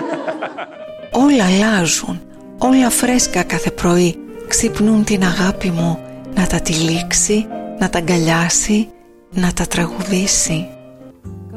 Όλα αλλάζουν, όλα φρέσκα κάθε πρωί. Ξυπνούν την αγάπη μου να τα τυλίξει, να τα αγκαλιάσει, να τα τραγουδήσει.